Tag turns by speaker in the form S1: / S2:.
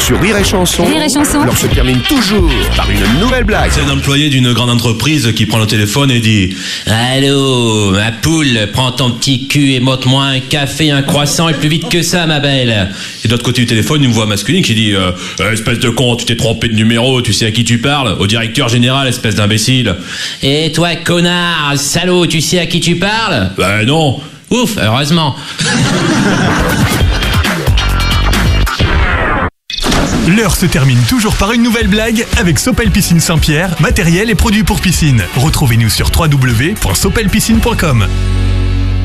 S1: Sur Rire et Chanson,
S2: Rire et Chanson.
S1: l'heure se termine toujours par une nouvelle blague.
S3: C'est un employé d'une grande entreprise qui prend le téléphone et dit « Allô, ma poule, prends ton petit cul et monte-moi un café, un croissant et plus vite que ça, ma belle. » Et de l'autre côté du téléphone, une voix masculine qui dit « Espèce de con, tu t'es trompé de numéro, tu sais à qui tu parles? Au directeur général, espèce d'imbécile. » « Et toi, connard, salaud, tu sais à qui tu parles? » « Ben non. » « Ouf, heureusement. »
S4: L'heure se termine toujours par une nouvelle blague avec Sopel Piscine Saint-Pierre, matériel et produits pour piscine. Retrouvez-nous sur www.sopelpiscine.com.